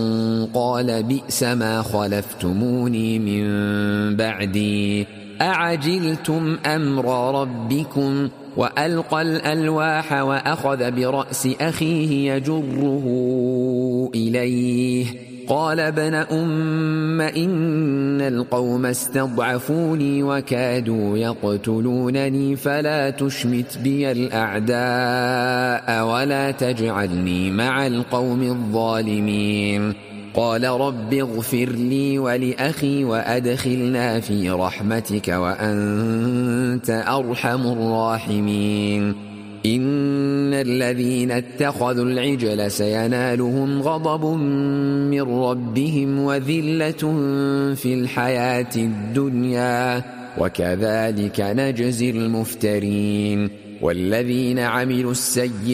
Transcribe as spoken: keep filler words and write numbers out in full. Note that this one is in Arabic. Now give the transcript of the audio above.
قال بئس ما خلفتموني من بعدي أعجلتم أمر ربكم وألقى الألواح وأخذ برأس أخيه يجره إليه قال ابن أم إن القوم استضعفوني وكادوا يقتلونني فلا تشمت بي الأعداء ولا تجعلني مع القوم الظالمين قال رب اغفر لي ولأخي وأدخلنا في رحمتك وأنت أرحم الراحمين إن الذين اتخذوا العجل سينالهم غضب من ربهم وذلة في الحياة الدنيا وكذلك نجزي المفترين والذين عملوا السيئات